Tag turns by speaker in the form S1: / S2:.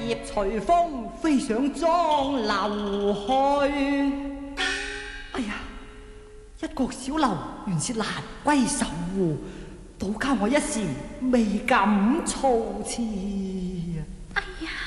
S1: 葉隨風飛上莊樓去。哎呀，一國小樓原是蘭閨守護，倒教我一時未敢措辭。
S2: 哎呀！